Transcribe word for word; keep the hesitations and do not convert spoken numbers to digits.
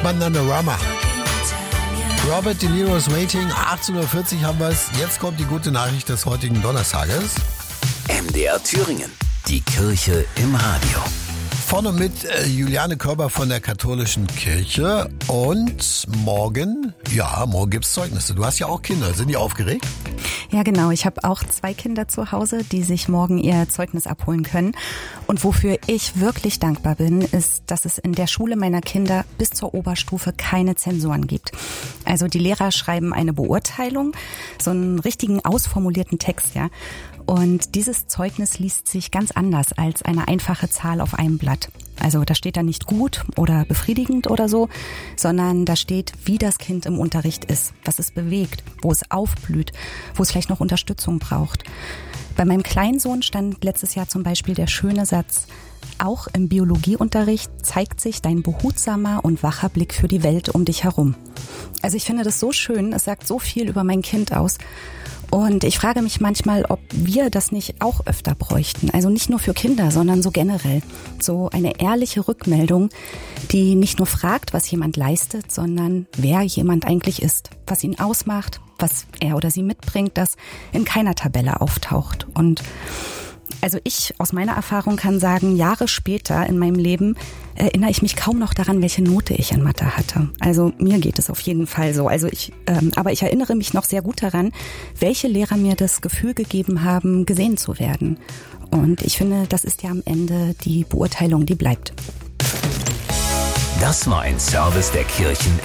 Bananarama. Robert De Niro's Waiting, achtzehn Uhr vierzig haben wir es. Jetzt kommt die gute Nachricht des heutigen Donnerstages. M D R Thüringen, die Kirche im Radio. Vorne mit äh, Juliane Körber von der katholischen Kirche. Und morgen, ja, morgen gibt's Zeugnisse. Du hast ja auch Kinder. Sind die aufgeregt? Ja, genau. Ich habe auch zwei Kinder zu Hause, die sich morgen ihr Zeugnis abholen können. Und wofür ich wirklich dankbar bin, ist, dass es in der Schule meiner Kinder bis zur Oberstufe keine Zensuren gibt. Also die Lehrer schreiben eine Beurteilung, so einen richtigen ausformulierten Text, ja. Und dieses Zeugnis liest sich ganz anders als eine einfache Zahl auf einem Blatt. Also da steht dann nicht gut oder befriedigend oder so, sondern da steht, wie das Kind im Unterricht ist, was es bewegt, wo es aufblüht, wo es vielleicht noch Unterstützung braucht. Bei meinem Kleinsohn stand letztes Jahr zum Beispiel der schöne Satz: Auch im Biologieunterricht zeigt sich dein behutsamer und wacher Blick für die Welt um dich herum. Also ich finde das so schön, es sagt so viel über mein Kind aus. Und ich frage mich manchmal, ob wir das nicht auch öfter bräuchten. Also nicht nur für Kinder, sondern so generell. So eine ehrliche Rückmeldung, die nicht nur fragt, was jemand leistet, sondern wer jemand eigentlich ist, was ihn ausmacht, was er oder sie mitbringt, das in keiner Tabelle auftaucht. Und also ich aus meiner Erfahrung kann sagen, Jahre später in meinem Leben erinnere ich mich kaum noch daran, welche Note ich in Mathe hatte. Also mir geht es auf jeden Fall so. Also ich, ähm, aber ich erinnere mich noch sehr gut daran, welche Lehrer mir das Gefühl gegeben haben, gesehen zu werden. Und ich finde, das ist ja am Ende die Beurteilung, die bleibt. Das war ein Service der Kirchen